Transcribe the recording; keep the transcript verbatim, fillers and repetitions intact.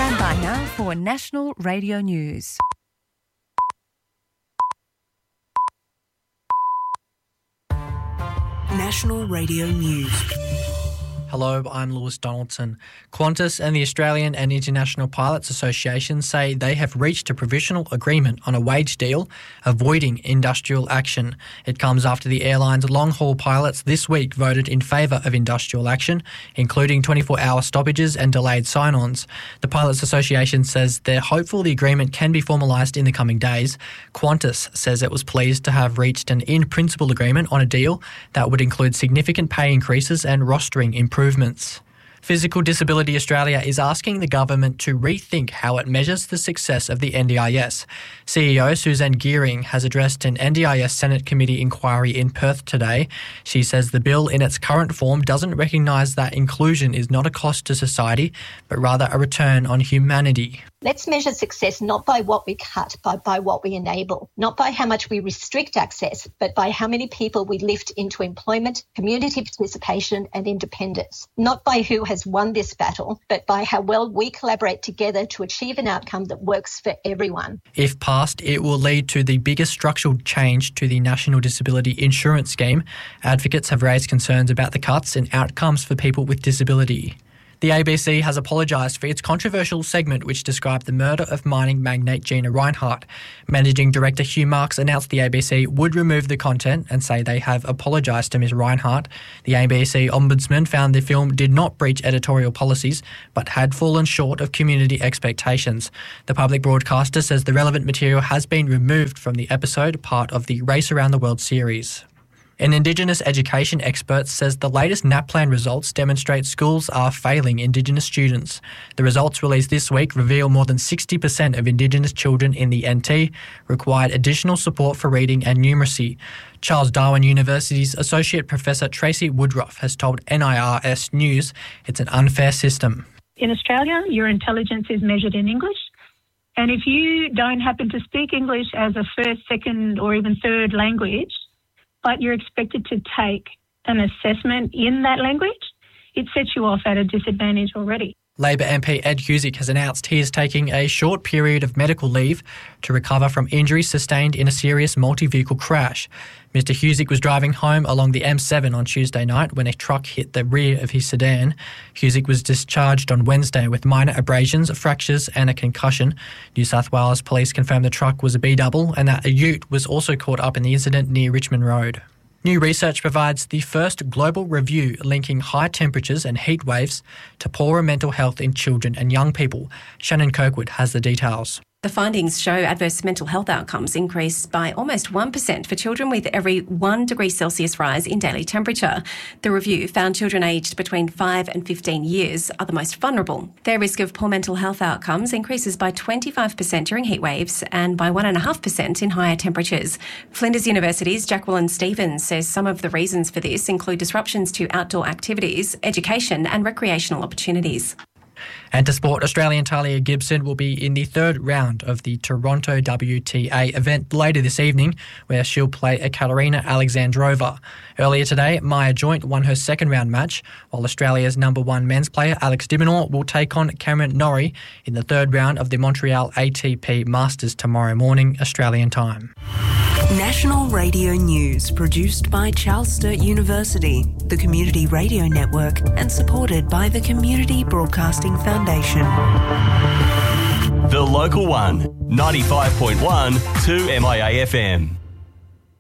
Stand by now for National Radio News. National Radio News. Hello, I'm Lewis Donaldson. Qantas and the Australian and International Pilots Association say they have reached a provisional agreement on a wage deal, avoiding industrial action. It comes after the airline's long-haul pilots this week voted in favour of industrial action, including twenty-four hour stoppages and delayed sign-ons. The Pilots Association says they're hopeful the agreement can be formalised in the coming days. Qantas says it was pleased to have reached an in-principle agreement on a deal that would include significant pay increases and rostering improvements. Improvements. Physical Disability Australia is asking the government to rethink how it measures the success of the N D I S. C E O Suzanne Geering has addressed an N D I S Senate committee inquiry in Perth today. She says the bill in its current form doesn't recognise that inclusion is not a cost to society, but rather a return on humanity. Let's measure success not by what we cut, but by what we enable. Not by how much we restrict access, but by how many people we lift into employment, community participation and independence. Not by who has won this battle, but by how well we collaborate together to achieve an outcome that works for everyone. If passed, it will lead to the biggest structural change to the National Disability Insurance Scheme. Advocates have raised concerns about the cuts and outcomes for people with disability. The A B C has apologised for its controversial segment which described the murder of mining magnate Gina Rinehart. Managing Director Hugh Marks announced the A B C would remove the content and say they have apologised to Miz Rinehart. The A B C Ombudsman found the film did not breach editorial policies but had fallen short of community expectations. The public broadcaster says the relevant material has been removed from the episode, part of the Race Around the World series. An Indigenous education expert says the latest NAPLAN results demonstrate schools are failing Indigenous students. The results released this week reveal more than sixty percent of Indigenous children in the N T required additional support for reading and numeracy. Charles Darwin University's Associate Professor Tracy Woodruff has told N I R S News it's an unfair system. In Australia, your intelligence is measured in English. And if you don't happen to speak English as a first, second or even third language, but you're expected to take an assessment in that language, it sets you off at a disadvantage already. Labor M P Ed Husic has announced he is taking a short period of medical leave to recover from injuries sustained in a serious multi-vehicle crash. Mister Husic was driving home along the M seven on Tuesday night when a truck hit the rear of his sedan. Husic was discharged on Wednesday with minor abrasions, fractures and a concussion. New South Wales Police confirmed the truck was a B-double and that a ute was also caught up in the incident near Richmond Road. New research provides the first global review linking high temperatures and heat waves to poorer mental health in children and young people. Shannon Kirkwood has the details. The findings show adverse mental health outcomes increased by almost one percent for children with every one degree Celsius rise in daily temperature. The review found children aged between five and fifteen years are the most vulnerable. Their risk of poor mental health outcomes increases by twenty-five percent during heat waves and by one point five percent in higher temperatures. Flinders University's Jacqueline Stevens says some of the reasons for this include disruptions to outdoor activities, education and recreational opportunities. And to sport, Australian Talia Gibson will be in the third round of the Toronto W T A event later this evening, where she'll play Ekaterina Alexandrova. Earlier today, Maya Joint won her second round match, while Australia's number one men's player Alex de Minaur will take on Cameron Norrie in the third round of the Montreal A T P Masters tomorrow morning, Australian time. National Radio News, produced by Charles Sturt University, the Community Radio Network, and supported by the Community Broadcasting Foundation. The Local One, ninety-five point one, two M I A F M.